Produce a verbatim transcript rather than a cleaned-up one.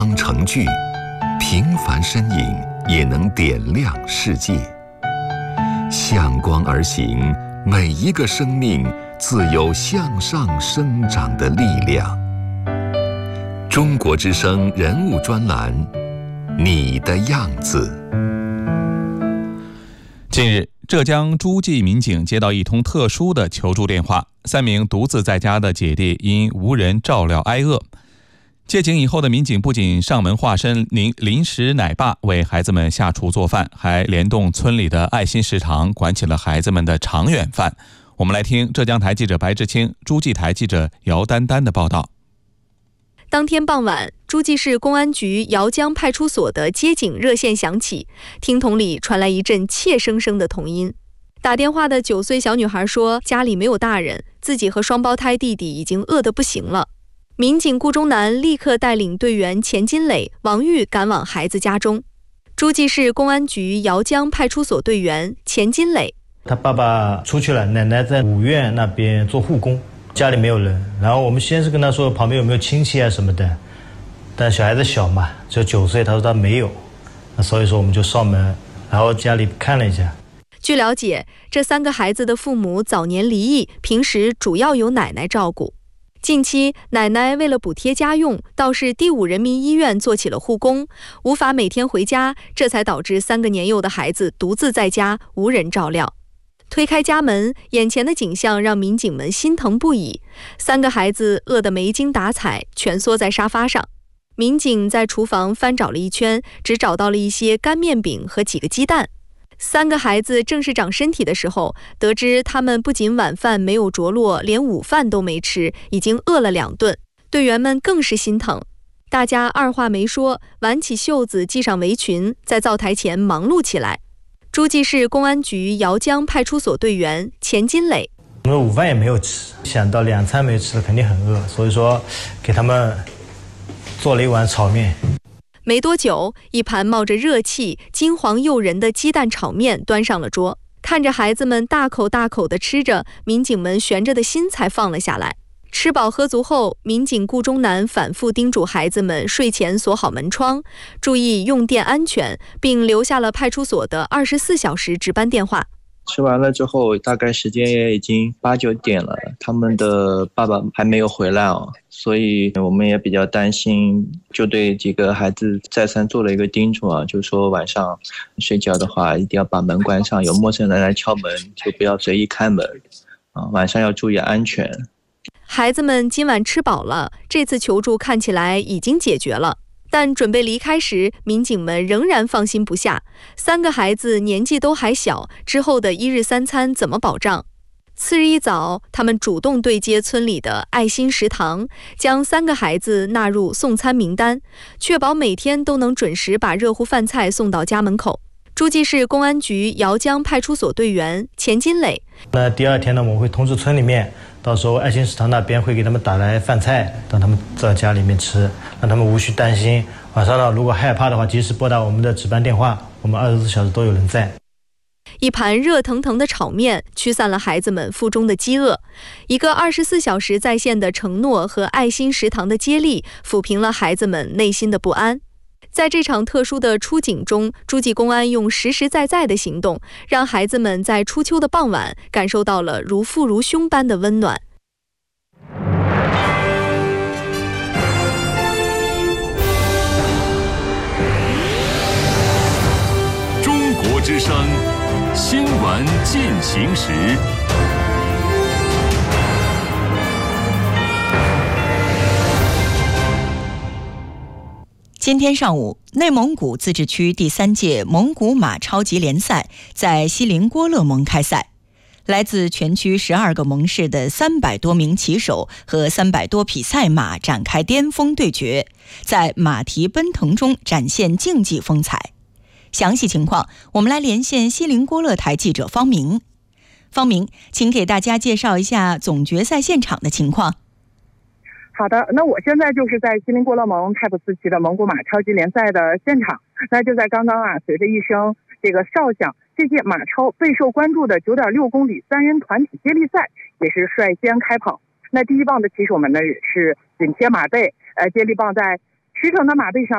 当成剧，平凡身影也能点亮世界。向光而行，每一个生命自有向上生长的力量。中国之声人物专栏，你的样子。 近日，浙江诸暨民警接到一通特殊的求助电话，三名独自在家的姐弟因无人照料挨饿。接警以后的民警不仅上门化身临临时奶爸为孩子们下厨做饭，还联动村里的爱心食堂管起了孩子们的长远饭。我们来听浙江台记者白志清、诸暨台记者姚丹丹的报道。 当天傍晚，诸暨市公安局姚江派出所的接警热线响起，听筒里传来一阵怯生生的童音。打电话的九岁小女孩说，家里没有大人，自己和双胞胎弟弟已经饿得不行了。民警顾忠南立刻带领队员钱金磊、王玉赶往孩子家中。诸暨市公安局姚江派出所队员钱金磊， 他爸爸出去了，奶奶在五院那边做护工，家里没有人。然后我们先是跟他说旁边有没有亲戚啊什么的，但小孩子小嘛，只有九岁，他说他没有，那所以说我们就上门，然后家里看了一下。 据了解，这三个孩子的父母早年离异，平时主要由奶奶照顾。近期，奶奶为了补贴家用，到市第五人民医院做起了护工，无法每天回家，这才导致三个年幼的孩子独自在家，无人照料。推开家门，眼前的景象让民警们心疼不已。三个孩子饿得没精打采，蜷缩在沙发上。民警在厨房翻找了一圈，只找到了一些干面饼和几个鸡蛋。三个孩子正是长身体的时候，得知他们不仅晚饭没有着落，连午饭都没吃，已经饿了两顿。队员们更是心疼，大家二话没说，挽起袖子系上围裙，在灶台前忙碌起来。诸暨市公安局姚江派出所队员钱金磊， 我们午饭也没有吃，想到两餐没吃肯定很饿，所以说给他们做了一碗炒面。 没多久，一盘冒着热气、金黄诱人的鸡蛋炒面端上了桌。看着孩子们大口大口地吃着，民警们悬着的心才放了下来。吃饱喝足后，民警顾忠南反复叮嘱孩子们睡前锁好门窗，注意用电安全，并留下了派出所的二十四小时值班电话。 吃完了之后，大概时间也已经八九点了，他们的爸爸还没有回来哦，所以我们也比较担心，就对几个孩子再三做了一个叮嘱啊，就是说晚上睡觉的话一定要把门关上，有陌生人来敲门就不要随意开门啊，晚上要注意安全。 孩子们今晚吃饱了，这次求助看起来已经解决了。但准备离开时，民警们仍然放心不下。三个孩子年纪都还小，之后的一日三餐怎么保障？次日一早，他们主动对接村里的爱心食堂，将三个孩子纳入送餐名单，确保每天都能准时把热乎饭菜送到家门口。诸暨市公安局姚江派出所队员钱金磊， 那第二天呢，我们会通知村里面，到时候爱心食堂那边会给他们打来饭菜，让他们在家里面吃，让他们无需担心。晚上呢，如果害怕的话，及时拨打我们的值班电话，我们二十四小时都有人在。 一盘热腾腾的炒面驱散了孩子们腹中的饥饿，一个二十四小时在线的承诺和爱心食堂的接力，抚平了孩子们内心的不安。在这场特殊的出警中，诸暨公安用实实在在的行动，让孩子们在初秋的傍晚感受到了如父如兄般的温暖。 中国之声新闻进行时。 今天上午，内蒙古自治区第三届蒙古马超级联赛在锡林郭勒盟开赛。来自全区十二个盟市的三百多名骑手和三百多匹赛马展开巅峰对决，在马蹄奔腾中展现竞技风采。详细情况，我们来连线锡林郭勒台记者方明。方明，请给大家介绍一下总决赛现场的情况。 好的，那我现在就是在锡林郭勒盟泰普斯旗的蒙古马超级联赛的现场。那就在刚刚啊，随着一声这个哨响，这届马超备受关注的九点六公里三人团体接力赛也是率先开跑。那第一棒的骑手们呢是紧贴马背，呃，接力棒在驰骋的马背上